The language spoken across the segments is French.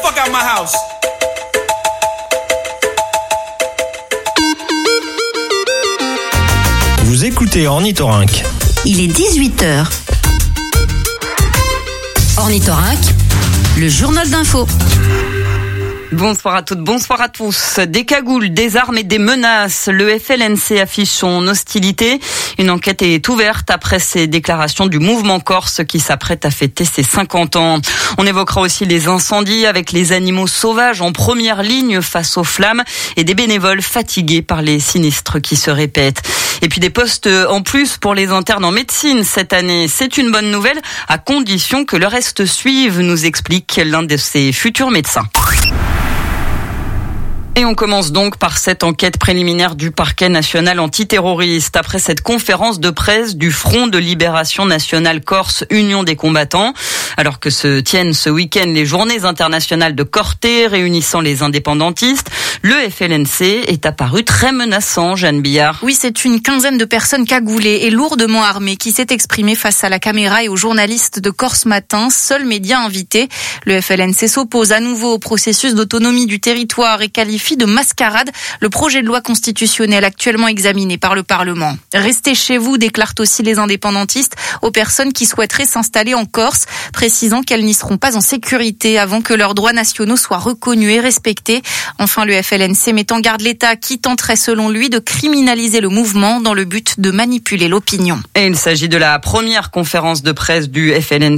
fuck out my house. Vous écoutez Ornithorynque. Il est 18h. Ornithorynque, le journal d'info. Bonsoir à toutes, bonsoir à tous. Des cagoules, des armes et des menaces. Le FLNC affiche son hostilité. Une enquête est ouverte après ces déclarations du mouvement corse qui s'apprête à fêter ses 50 ans. On évoquera aussi les incendies avec les animaux sauvages en première ligne face aux flammes et des bénévoles fatigués par les sinistres qui se répètent. Et puis des postes en plus pour les internes en médecine cette année. C'est une bonne nouvelle à condition que le reste suive, nous explique l'un de ses futurs médecins. Et on commence donc par cette enquête préliminaire du parquet national antiterroriste. Après cette conférence de presse du Front de Libération Nationale Corse Union des combattants, alors que se tiennent ce week-end les journées internationales de Corté réunissant les indépendantistes, le FLNC est apparu très menaçant, Jeanne Billard. Oui, c'est une quinzaine de personnes cagoulées et lourdement armées qui s'est exprimée face à la caméra et aux journalistes de Corse Matin, seul média invité. Le FLNC s'oppose à nouveau au processus d'autonomie du territoire et qualifie de mascarade le projet de loi constitutionnelle actuellement examiné par le Parlement. Restez chez vous, déclarent aussi les indépendantistes aux personnes qui souhaiteraient s'installer en Corse, précisant qu'elles n'y seront pas en sécurité avant que leurs droits nationaux soient reconnus et respectés. Enfin, le FLNC met en garde l'État qui tenterait selon lui de criminaliser le mouvement dans le but de manipuler l'opinion. Et il s'agit de la première conférence de presse du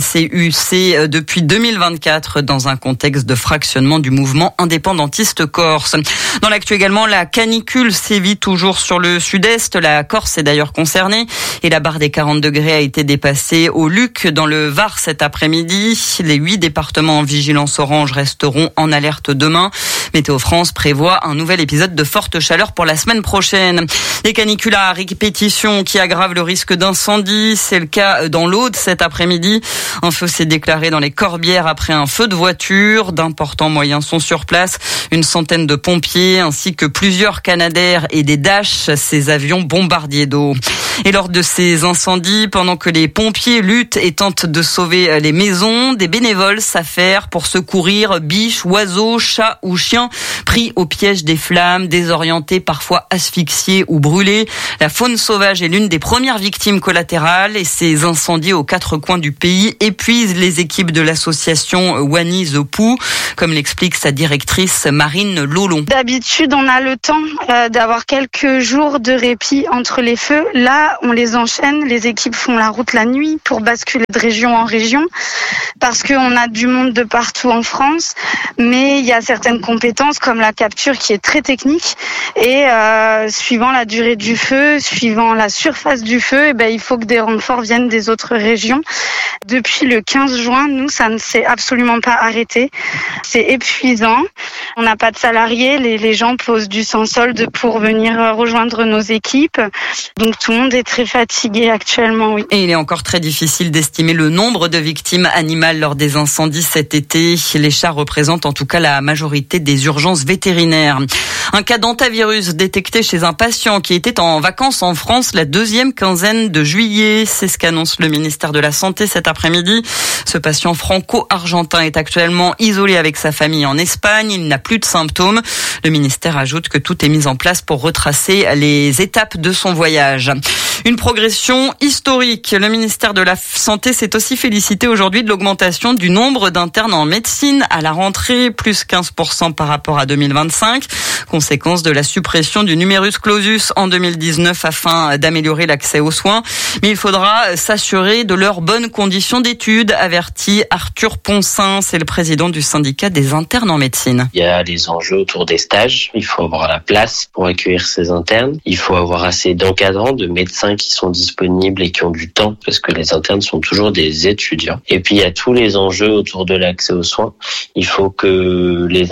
FLNC-UC depuis 2024 dans un contexte de fractionnement du mouvement indépendantiste corse. Dans l'actu également, la canicule sévit toujours sur le sud-est. La Corse est d'ailleurs concernée et la barre des 40 degrés a été dépassée au Luc dans le Var cet après-midi. Les 8 départements en vigilance orange resteront en alerte demain. Météo France prévoit un nouvel épisode de forte chaleur pour la semaine prochaine. Des canicules à répétition qui aggravent le risque d'incendie. C'est le cas dans l'Aude cet après-midi. Un feu s'est déclaré dans les Corbières après un feu de voiture. D'importants moyens sont sur place. Une centaine de pompiers ainsi que plusieurs Canadair et des Dash, ces avions bombardiers d'eau. Et lors de ces incendies, pendant que les pompiers luttent et tentent de sauver les maisons, des bénévoles s'affairent pour secourir biches, oiseaux, chats ou chiens pris au piège des flammes, désorientés, parfois asphyxiés ou brûlés. La faune sauvage est l'une des premières victimes collatérales et ces incendies aux 4 coins du pays épuisent les équipes de l'association Wani the Poo, comme l'explique sa directrice Marine Lolon. D'habitude, on a le temps d'avoir quelques jours de répit entre les feux. Là, on les enchaîne. Les équipes font la route la nuit pour basculer de région en région parce qu'on a du monde de partout en France. Mais il y a certaines compétences comme la capture qui est très technique et suivant la durée du feu, suivant la surface du feu, il faut que des renforts viennent des autres régions. Depuis le 15 juin, nous, ça ne s'est absolument pas arrêté. C'est épuisant. On n'a pas de salariés. Les gens posent du sans solde pour venir rejoindre nos équipes. Donc tout le monde est très fatigué actuellement, oui. Et il est encore très difficile d'estimer le nombre de victimes animales lors des incendies cet été. Les chats représentent en tout cas la majorité des urgences vétérinaires. Un cas d'hantavirus détecté chez un patient qui était en vacances en France la 2e quinzaine de juillet. C'est ce qu'annonce le ministère de la Santé cet après-midi. Ce patient franco-argentin est actuellement isolé avec sa famille en Espagne. Il n'a plus de symptômes. Le ministère ajoute que tout est mis en place pour retracer les étapes de son voyage. Une progression historique. Le ministère de la Santé s'est aussi félicité aujourd'hui de l'augmentation du nombre d'internes en médecine à la rentrée, plus 15% par rapport à 2025, conséquence de la suppression du numerus clausus en 2019 afin d'améliorer l'accès aux soins. Mais il faudra s'assurer de leurs bonnes conditions d'études, avertit Arthur Poncin, c'est le président du syndicat des internes en médecine. Il y a les enjeux autour des stages. Il faut avoir la place pour accueillir ces internes. Il faut avoir assez d'encadrants, de médecins qui sont disponibles et qui ont du temps, parce que les internes sont toujours des étudiants. Et puis il y a tous les enjeux autour de l'accès aux soins. Il faut que les internes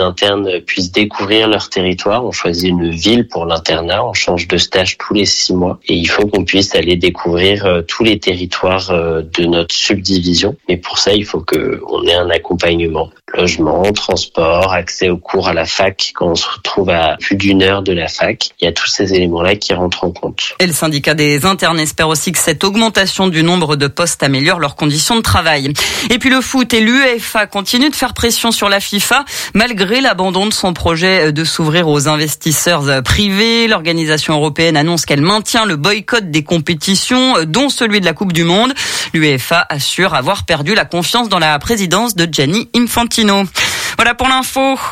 puissent découvrir leur territoire. On choisit une ville pour l'internat, on change de stage tous les 6 mois et il faut qu'on puisse aller découvrir tous les territoires de notre subdivision. Mais pour ça, il faut qu'on ait un accompagnement. Logement, transport, accès aux cours à la fac quand on se retrouve à plus d'1 heure de la fac. Il y a tous ces éléments-là qui rentrent en compte. Et le syndicat des internes espère aussi que cette augmentation du nombre de postes améliore leurs conditions de travail. Et puis le foot et l'UEFA continuent de faire pression sur la FIFA malgré l'abandon de son projet de s'ouvrir aux investisseurs privés. L'organisation européenne annonce qu'elle maintient le boycott des compétitions, dont celui de la Coupe du Monde. L'UEFA assure avoir perdu la confiance dans la présidence de Gianni Infantino. Voilà pour l'info.